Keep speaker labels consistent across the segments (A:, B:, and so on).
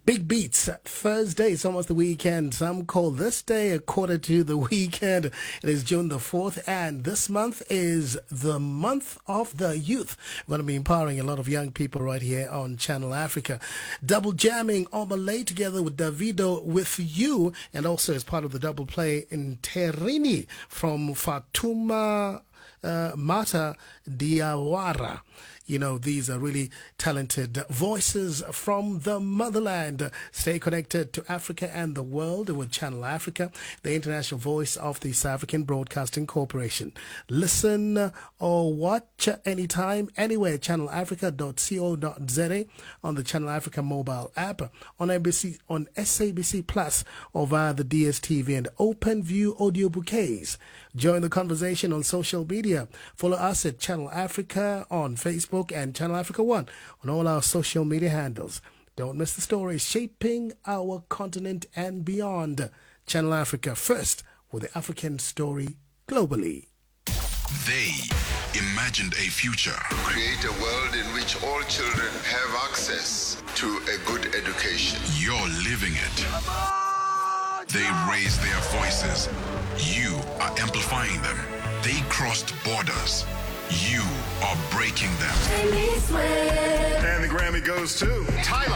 A: Big Beats, Thursday. It's almost the weekend. Some call this day a quarter to the weekend. It is June the 4th, and this month is the month of the youth. We're going to be empowering a lot of young people right here on Channel Africa. Double jamming Omalay together with Davido with you, and also as part of the double play in Terini from Fatuma Mata Diawara. You know, these are really talented voices from the motherland. Stay connected to Africa and the world with Channel Africa, the international voice of the South African Broadcasting Corporation. Listen or watch anytime, anywhere, channelafrica.co.za, on the Channel Africa mobile app, on NBC, on SABC Plus, or via the DSTV and OpenView audio bouquets. Join the conversation on social media. Follow us at Channel Africa on Facebook and Channel Africa One on all our social media handles. Don't miss the stories shaping our continent and beyond. Channel Africa, first with the African story globally.
B: They imagined a future.
C: Create a world in which all children have access to a good education.
B: You're living it. They raised their voices. You are amplifying them. They crossed borders. You are breaking them.
D: And the Grammy goes to Tyler.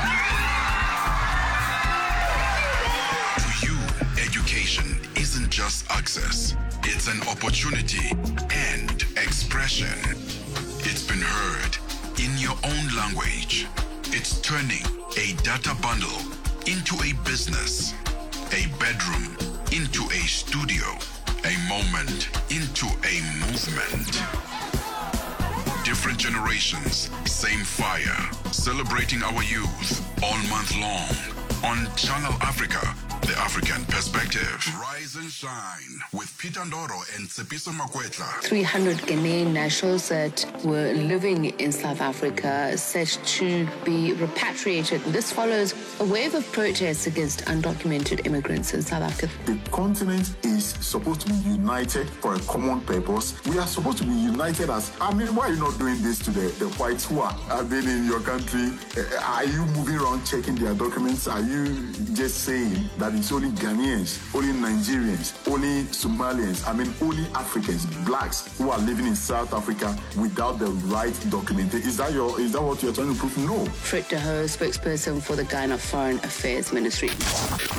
B: To you, education isn't just access. It's an opportunity and expression. It's been heard in your own language. It's turning a data bundle into a business, a bedroom into a studio, a moment into a movement. Different generations, same fire. Celebrating our youth all month long on Channel Africa, the African perspective. Rise and shine with Peter Ndoro and Tsepiso Makwetla.
E: 300 Ghanaian nationals that were living in South Africa set to be repatriated. This follows a wave of protests against undocumented immigrants in South Africa.
F: The continent is supposed to be united for a common purpose. We are supposed to be united as, why are you not doing this to the whites who have been in your country? Are you moving around checking their documents? Are you just saying that it's only Ghanaians, only Nigerians, only Somalians, only Africans, blacks who are living in South Africa without the right documentation? Is that what you're trying to prove? No.
E: Frit de Hoo, spokesperson for the Ghana Foreign Affairs Ministry.